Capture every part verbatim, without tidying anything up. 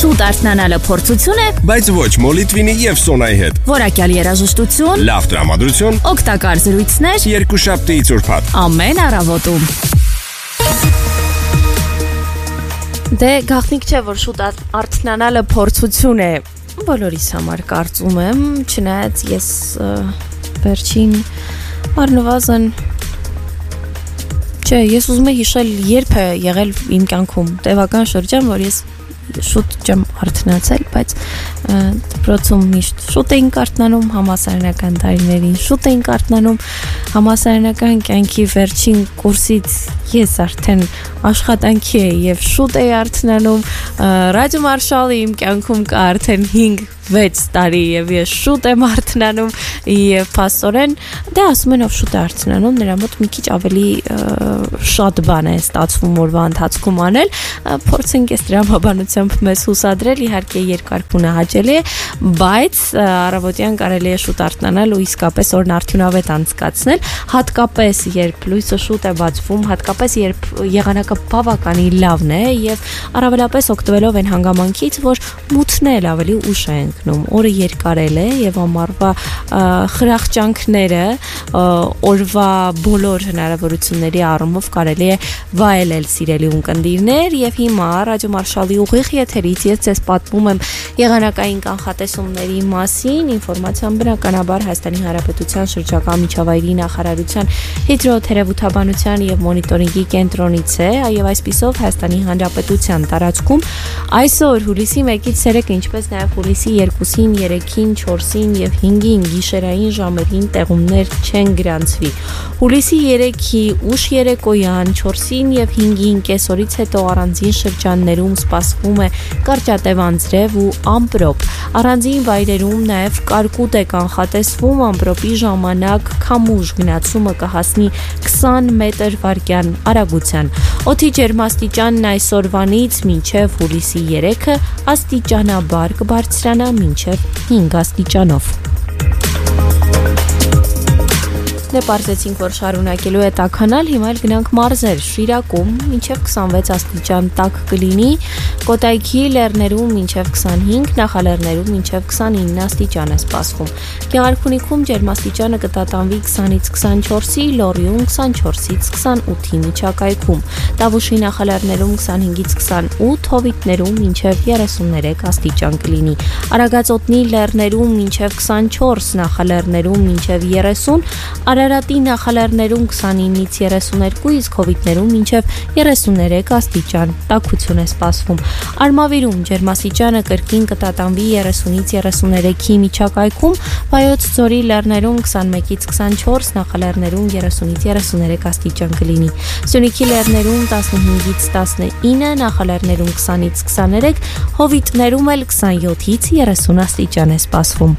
Շուտ արթնանալը փորձություն է, բայց ոչ Մոլիտվինի եւ Սոնայի հետ։ որակյալ երաժշտություն, Լավ տրամադրություն, օգտակար զրույցներ երկուշաբթի ծուրփաթ։ ամեն առավոտում։ Դե գաղտնիք չէ, որ շուտ արթնանալը փորձություն է բոլորիս համար, կարծում եմ, չնայած ես վերջին առնվազն չէ, ես ուզում եմ հիշել երբ է եղել իմ կյանքում տևական շրջան, որ ես շուտ չեմ արթնացել, բայց դպրոցում միշտ շուտ էինք արթնանում, համալսարանական տարիներին շուտ էինք արթնանում, համալսարանական կյանքի վերջին կուրսից ես արդեն աշխատանքի էի եւ շուտ էի արթնանում, ռադիո մարշալը իմ կյանքում կա արդեն հինգ վեց տարի եւ ես շուտ եմ արթնանում եւ փաստորեն դե ասում են ով շուտ է արթնանում նրա մոտ մի քիչ ավելի շատ բան է ստացվում օրվա ընթացքում անել, փորձենք այս դրամաբանությամբ մեզ հուսադրել, իհարկե երկարքունը հաճելի է, բայց առավոտյան կարելի է շուտ արթնանալ ու իսկապես օրն արդյունավետ անցկացնել, հատկապես երբ լույսը շուտ է բացվում, հատկապես երբ եղանակը բավականին լավն է եւ առավելապես օգտվելով այն հանգամանքից, որ մութն է ավելի ուշ է ընկնում, օրը երկարել է եւ ամառվա խրախճանքները օրվա բոլոր հնարավորությունների առումով կարելի է վայելել սիրելի ունկնդիրներ եւ հիմա ռադիո մարշալի ուղիղ եթերից ես ձեզ պատմում եմ եղանակային կանխատեսումների մասին, ինֆորմացիան բնականաբար Հայաստանի Հանրապետության շրջակա միջավայրի նախարարության հիդրոթերապևտաբանության եւ մոնիտորինգի կենտրոնից է, եւ այսպիսով Հայաստանի Հանրապետության տարածքում այսօր հուլիսի մեկից ցերեկը, ինչպես նաեւ հուլիսի երկուսին, երեքին, չորսին եւ հինգին գիշերային ժամերին տեղումներ չեն գրանցվի։ Հուլիսի երեքի ուշ երեկոյան, չորսին եւ հինգին կեսօրից հետո առանձին շրջաններում սպասվում է կարճատև անձրև ու ամպրոպ։ Առանձին վայրերում նաեւ կարկուտ է կանխատեսվում, ամպրոպի ժամանակ քամուշ գնացումը կհասնի քսան մետր վարկյան արագության։ Օդի ջերմաստիճանն այսօրվանից մինչև հուլիսի երեքը աստիճանաբար կբարձրանա մինչև հինգ աստիճանով։ Դե պարզեցինք, որ շարունակելու է տաքանալ, հիմա էլ գնանք մարզեր, Շիրակում մինչև քսանվեց աստիճան տաք կլինի, Կոտայքի լեռներում մինչև քսանհինգ, Նախալեռներում մինչև քսանինը աստիճան է սպասվում։ Գեղարքունիքում ջերմաստիճանը կտատանվի քսանից քսանչորսի, Լոռիում քսանչորսից քսանութի միջակայքում, Տավուշի նախալեռներում քսանհինգից քսանութ, Հովիտներում մինչև երեսուններեք աստիճան կլինի, Արագածոտնի լեռներում մինչև քսանչորս, Նախալեռներում մինչև երեսուն, Արարատի նախալեռներում քսանինից երեսուներկու, իսկ Հովիտներում մինչև երեսուներեք աստիճան տաքություն է սպասվում։ Արմավիրում ջերմաստիճանը կրկին կտատանվի երեսունից երեսուներեքի միջակայքում, Վայոց ձորի լեռներում քսանմեկից քսանչորս, Նախալեռներում երեսունից երեսուներեք աստիճան կլինի։ Սյունիքի լեռներում տասնհինգից տասնինը, Նախալեռներում քսանից քսաներեք, Հովիտներում էլ քսանյոթից երեսուն աստիճան է սպասվում։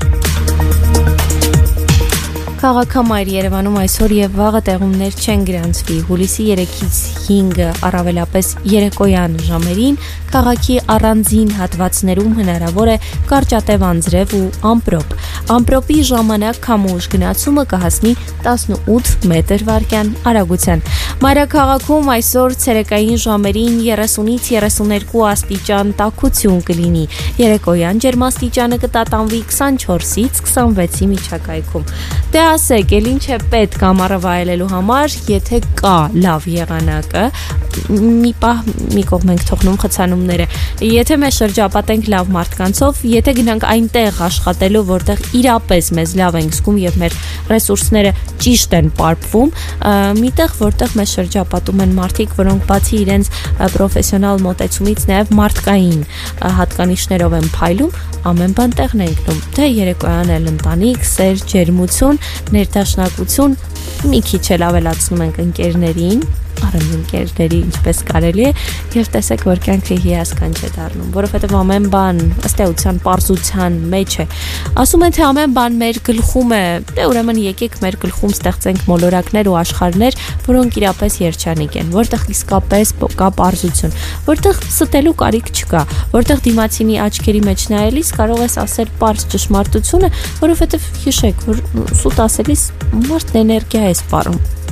Քաղաքամայր Երևանում այսօր եւ վաղը տեղումներ չեն գրանցվի։ Հուլիսի երեքից հինգը առավելապես երեկոյան ժամերին քաղաքի առանձին հատվածներում հնարավոր է կարճատև անձրև ու ամպրոպ։ Ամպրոպի ժամանակ քամուշ գնացումը կհասնի տասնութ մետր վարկյան արագության։ Մայրաքաղաքում այսօր ցերեկային ժամերին երեսունից երեսուներկու աստիճան տաքություն կլինի։ Երեկոյան ջերմաստիճանը կտատանվի քսանչորսից քսանվեցի միջակայքում։ Դե ասեք, էլ ինչ է պետք ամառը վայելելու համար, եթե կա լավ եղանակը, մի պահ մի կողմ ենք թողնում խցանումները, եթե մեզ շրջապատենք լավ մարդկանցով, եթե գնանք այնտեղ աշխատելու, որտեղ իրապես մեզ լավ ենք զգում եւ մեր ռեսուրսները ճիշտ են պարփվում, միտեղ որտեղ մեզ շրջապատում են մարդիկ, որոնք բացի իրենց պրոֆեսիոնալ մոտեցումից նաեւ մարդկային հատկանիշներով են փայլում, ամեն բան տեղն է ընկնում։ Դե երեկոյան էլ ընտանիք, սեր, ջերմություն, ներդաշնակություն, մի քիչ էլ ավելացնում ենք ընկերներին, առընկերների ինչպես կարելի է եւ տեսեք, որ կյանքը հիասքանչ է դառնում, որովհետեւ ամեն բան ըստ էության պարզության մեջ է։ Ասում են, թե ամեն բան մեր գլխում է, դե ուրեմն եկեք մեր գլխում ստեղծենք մոլորակներ ու աշխարհներ, որոնք իրապես երջանիկ են, որտեղ իսկապես կա պարզություն, որտեղ ստելու կարիք չկա, որտեղ դիմացինի աչքերի մեջ նայելիս կարող ես ասել պարզ ճշմարտությունը, որովհետեւ հիշեք, որ սուտ ասելիս մարդն էներգիա է սպառում։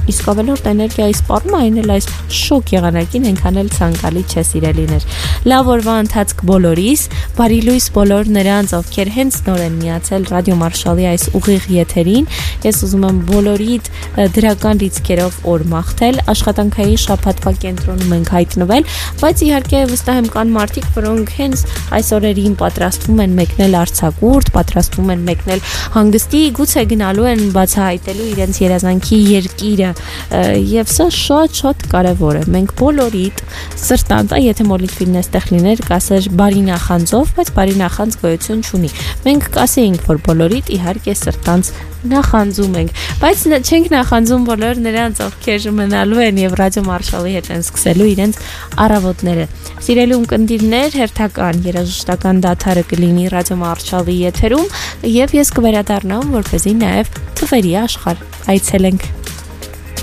իսկ ավելորդ էներգիայի սպառումը այն էլ այս շոկ եղանակին այնքան էլ ցանկալի չէ սիրելիներ։ Լավ օրվա ընթացք բոլորիս, բարի լույս բոլոր նրանց, ովքեր հենց նոր են միացել Ռադիո Մարշալի այս ուղիղ եթերին։ Ես ուզում եմ բոլորիդ դրական լիցքերով օր մաղթել, աշխատանքային շաբաթվա կենտրոնում ենք հայտնվել, բայց իհարկե վստահ եմ կան մարդիկ, որոնք հենց այս օրերին պատրաստվում են մեկնել արձակուրդ, պատրաստվում են մեկնել հանգստի, գուցե գնալու են բացահայտելու իրենց երազանքի երկիրը, եւ սա շատ-շատ կարևոր է։ Մենք բոլորիդ սրտանց, եթե մոլիտվին այստեղ լիներ, կասեր բարի նախանձով, բայց բարի նախանձ գոյություն չունի։ Մենք կասեինք, որ բոլորիդ իհարկե սրտանց նախանձում ենք, բայց չենք նախանձում բոլոր նրանց, ովքեր մնալու են եւ Ռադիո Մարշալի հետ են սկսելու իրենց առավոտները։ Սիրելի ունկնդիրներ, հերթական երաժշտական դադարը կլինի Ռադիո Մարշալի եթերում եւ ես կվերադառնամ, որպեսզի նաեւ թվերի աշխարհ այցելենք։